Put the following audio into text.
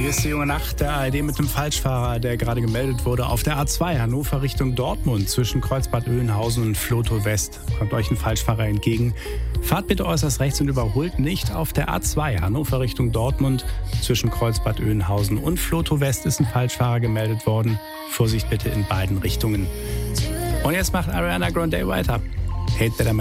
Hier ist die junge Nacht der ARD mit dem Falschfahrer, der gerade gemeldet wurde. Auf der A2 Hannover Richtung Dortmund zwischen Kreuzbad Oeynhausen und Vlotho West kommt euch ein Falschfahrer entgegen. Fahrt bitte äußerst rechts und überholt nicht. Auf der A2 Hannover Richtung Dortmund zwischen Kreuzbad Oeynhausen und Vlotho West ist ein Falschfahrer gemeldet worden. Vorsicht bitte in beiden Richtungen. Und jetzt macht Ariana Grande weiter. Hate That I